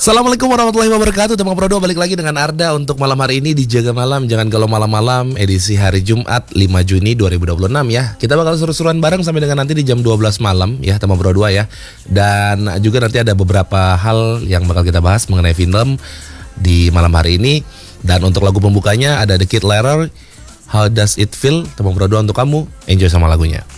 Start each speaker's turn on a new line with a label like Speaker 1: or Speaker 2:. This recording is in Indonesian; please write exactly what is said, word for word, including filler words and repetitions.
Speaker 1: Assalamualaikum warahmatullahi wabarakatuh. Teman Pro dua balik lagi dengan Arda untuk malam hari ini di Jaga Malam Jangan Galau Malam-Malam edisi hari Jumat lima Juni dua ribu dua puluh enam ya. Kita bakal seru-seruan bareng sampai dengan nanti di jam dua belas malam ya Teman Pro dua ya. Dan juga nanti ada beberapa hal yang bakal kita bahas mengenai film di malam hari ini. Dan untuk lagu pembukanya ada The Kid Laroi, How Does It Feel. Teman Pro dua untuk kamu, enjoy sama lagunya.